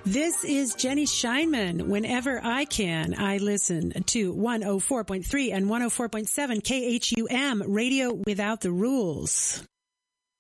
This is Jenny Scheinman. Whenever I can, I listen to 104.3 and 104.7 KHUM, Radio Without the Rules.